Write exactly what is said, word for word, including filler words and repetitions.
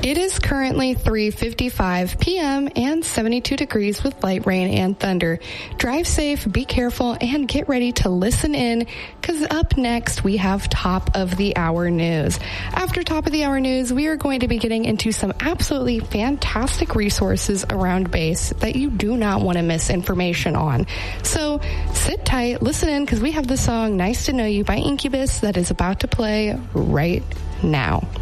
It is currently three fifty-five p.m. and seventy-two degrees with light rain and thunder. Drive safe, be careful, and get ready to listen in, because up next we have Top of the Hour News. After Top of the Hour News, we are going to be getting into some absolutely fantastic resources around bass that you do not want to miss information on. So sit tight, listen in, because we have the song Nice to Know You by Incubus that is about to play right now.